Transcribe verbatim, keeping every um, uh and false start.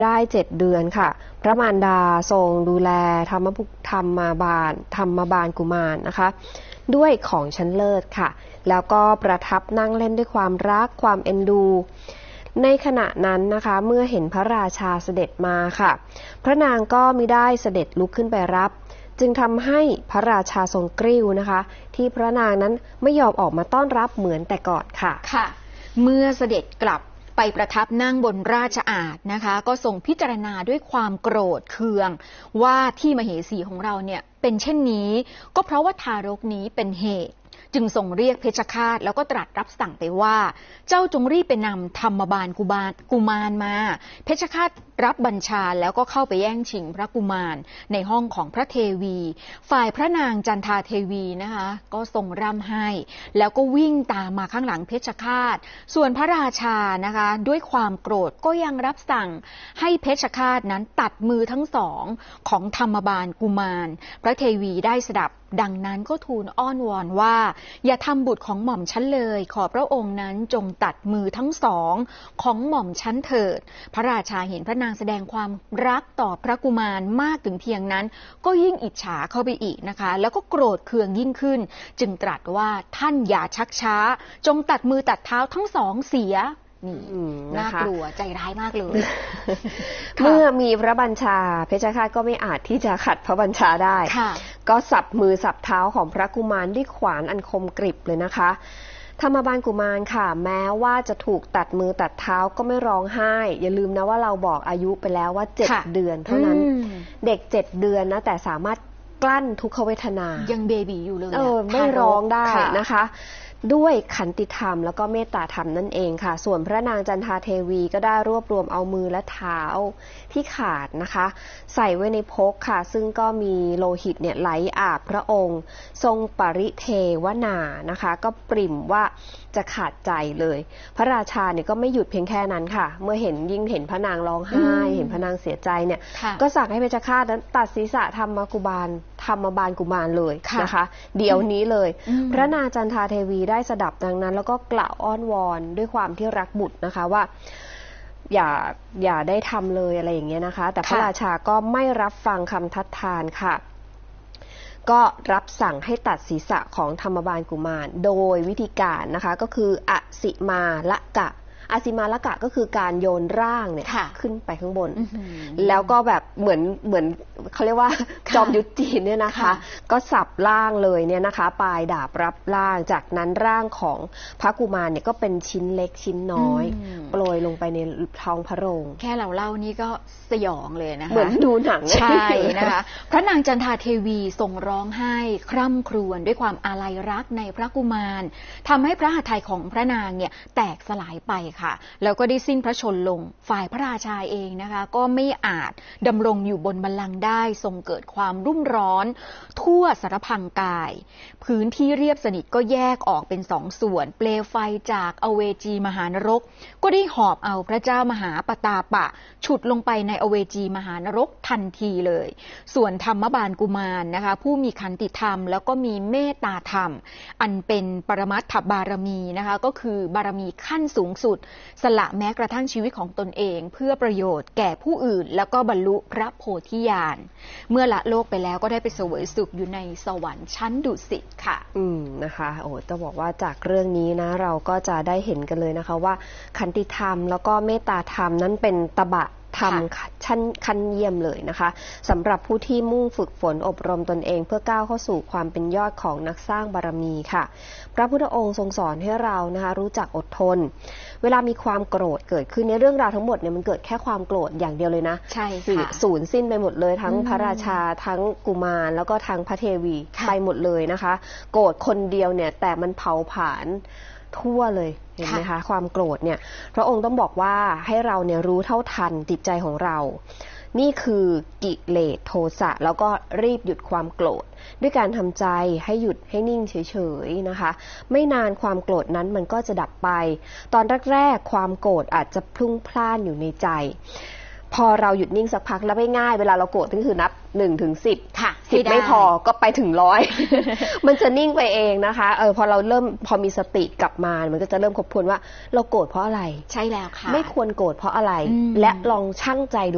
ได้เจ็ดเดือนค่ะพระมารดาทรงดูแลธรรมบุธรรมาบาลธรรมบาลกุมารนะคะด้วยของชั้นเลิศค่ะแล้วก็ประทับนั่งเล่นด้วยความรักความเอ็นดูในขณะนั้นนะคะเมื่อเห็นพระราชาเสด็จมาค่ะพระนางก็มิได้เสด็จลุกขึ้นไปรับจึงทำให้พระราชาทรงกริ้วนะคะที่พระนางนั้นไม่ยอมออกมาต้อนรับเหมือนแต่ก่อนค่ะค่ะเมื่อเสด็จกลับไปประทับนั่งบนราชอาณนะคะก็ทรงพิจารณาด้วยความโกรธเคืองว่าที่มเหสีของเราเนี่ยเป็นเช่นนี้ก็เพราะว่าทารกนี้เป็นเหตุจึงทรงเรียกเพชฌฆาตแล้วก็ตรัสรับสั่งไปว่าเจ้าจงรีบไปนำธรรมบาลกุมารกุมารมาเพชฌฆาตรับบัญชาแล้วก็เข้าไปแย่งชิงพระกุมารในห้องของพระเทวีฝ่ายพระนางจันทาเทวีนะคะก็ทรงร่ำไห้แล้วก็วิ่งตามมาข้างหลังเพชฌฆาตส่วนพระราชานะคะด้วยความโกรธก็ยังรับสั่งให้เพชฌฆาตนั้นตัดมือทั้งสองของธรรมบาลกุมารพระเทวีได้สดับดังนั้นก็ทูลอ้อนวอนว่าอย่าทำบุตรของหม่อมฉันเลยขอพระองค์นั้นจงตัดมือทั้งสองของหม่อมฉันเถิดพระราชาเห็นพระนางแสดงความรักต่อพระกุมารมากถึงเพียงนั้นก็ยิ่งอิจฉาเข้าไปอีกนะคะแล้วก็โกรธเคืองยิ่งขึ้นจึงตรัสว่าท่านอย่าชักช้าจงตัดมือตัดเท้าทั้งสองเสียนี่น่ากลัวใจร้ายมากเลยเมื่อมีพระบัญชาเพชฌฆาตก็ไม่อาจที่จะขัดพระบัญชาได้ก็สับมือสับเท้าของพระกุมารด้วยขวานอันคมกริบเลยนะคะธรรมบาลกุมารค่ะแม้ว่าจะถูกตัดมือตัดเท้าก็ไม่ร้องไห้อย่าลืมนะว่าเราบอกอายุไปแล้วว่าเจ็ดเดือนเท่านั้นเด็กเจ็ดเดือนนะแต่สามารถกลั้นทุกขเวทนายังเบบีอยู่เลยเออไม่ร้องได้นะคะด้วยขันติธรรมแล้วก็เมตตาธรรมนั่นเองค่ะส่วนพระนางจันทาเทวีก็ได้รวบรวมเอามือและเท้าที่ขาดนะคะใส่ไว้ในพกค่ะซึ่งก็มีโลหิตเนี่ยไหลอาบพระองค์ทรงปริเทวนานะคะก็ปริ่มว่าจะขาดใจเลยพระราชาเนี่ยก็ไม่หยุดเพียงแค่นั้นค่ะเมื่อเห็นยิ่งเห็นพระนางร้องไห้เห็นพระนางเสียใจเนี่ยก็สั่งให้เพชฌฆาตนั้นตัดศีรษะธรรมกุบาลธรรมบาลกุมารเลยนะคะเดี๋ยวนี้เลยพระนางจันทาเทวีได้สดับดังนั้นแล้วก็กล่าวอ้อนวอนด้วยความที่รักบุตรนะคะว่าอย่าอย่าได้ทำเลยอะไรอย่างเงี้ยนะคะแต่พระราชาก็ไม่รับฟังคำทัดทานค่ะก็รับสั่งให้ตัดศีรษะของธรรมบาลกุมารโดยวิธีการนะคะก็คืออสิมาละกะอสิมาละกะก็คือการโยนร่างเนี่ยขึ้นไปข้างบนแล้วก็แบบเหมือนเหมือนเขาเรียกว่าจอมยุทธจีนเนี่ยนะคะก็สับร่างเลยเนี่ยนะคะปลายดาบรับร่างจากนั้นร่างของพระกุมารเนี่ยก็เป็นชิ้นเล็กชิ้นน้อยโปรยลงไปในท้องพระโรงแค่เราเล่านี่ก็สยองเลยนะคะเหมือนดูหนังใช่นะคะพระนางจันทาเทวีทรงร้องไห้คร่ำครวญด้วยความอาลัยรักในพระกุมารทำให้พระหัตถ์ไทยของพระนางเนี่ยแตกสลายไปค่ะแล้วก็ได้สิ้นพระชนม์ลงฝ่ายพระราชาเองนะคะก็ไม่อาจดำรงอยู่บนบัลลังก์ได้ทรงเกิดความรุ่มร้อนทั่วสารพังกายพื้นที่เรียบสนิทก็แยกออกเป็นสองส่วนเปลวไฟจากอเวจีมหานรกก็ได้หอบเอาพระเจ้ามหาปตาปะฉุดลงไปในอเวจีมหานรกทันทีเลยส่วนธรรมบาลกุมารนะคะผู้มีขันติธรรมแล้วก็มีเมตตาธรรมอันเป็นปรมัตถบารมีนะคะก็คือบารมีขั้นสูงสุดสละแม้กระทั่งชีวิตของตนเองเพื่อประโยชน์แก่ผู้อื่นแล้วก็บรรลุพระโพธิญาณเมื่อละโลกไปแล้วก็ได้ไปเสวยสุขอยู่ในสวรรค์ชั้นดุสิตค่ะอืมนะคะโอ้ต้องบอกว่าจากเรื่องนี้นะเราก็จะได้เห็นกันเลยนะคะว่าขันติธรรมแล้วก็เมตตาธรรมนั้นเป็นตบะทำชั้นขั้นเยี่ยมเลยนะคะสำหรับผู้ที่มุ่งฝึกฝนอบรมตนเองเพื่อก้าวเข้าสู่ความเป็นยอดของนักสร้างบารมีค่ะพระพุทธองค์ทรงสอนให้เรานะคะรู้จักอดทนเวลามีความโกรธเกิดขึ้นในเรื่องราวทั้งหมดเนี่ยมันเกิดแค่ความโกรธอย่างเดียวเลยนะใช่ค่ะสูญสิ้นไปหมดเลยทั้งพระราชาทั้งกุมารแล้วก็ทั้งพระเทวีไปหมดเลยนะคะโกรธคนเดียวเนี่ยแต่มันเผาผลาญทั่วเลยเห็นไหมคะความโกรธเนี่ยพระองค์ต้องบอกว่าให้เราเนี่ยรู้เท่าทันจิตใจของเรานี่คือกิเลสโทสะแล้วก็รีบหยุดความโกรธด้วยการทำใจให้หยุดให้นิ่งเฉยๆนะคะไม่นานความโกรธนั้นมันก็จะดับไปตอนแรกๆความโกรธอาจจะพลุ่งพล่านอยู่ในใจพอเราหยุดนิ่งสักพักแล้วไม่ง่ายเวลาเราโกรธก็คือนับหนึ่งถึงสิบสิบไม่พอก็ไปถึงร้อย มันจะนิ่งไปเองนะคะเออพอเราเริ่มพอมีสติกลับมามันก็จะเริ่มทบทวนว่าเราโกรธเพราะอะไรใช่แล้วค่ะไม่ควรโกรธเพราะอะไรและลองชั่งใจดู